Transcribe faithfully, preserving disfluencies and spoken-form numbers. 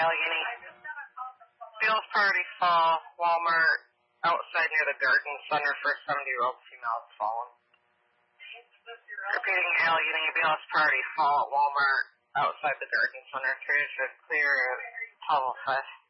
Allegheny. Bill's Party Fall, Walmart, outside near the Garden Center for a seventy-year-old female has fallen. Repeating, Allegheny, Bill's Party Fall, Walmart, outside the Garden Center. Trace is clear of Tulsa.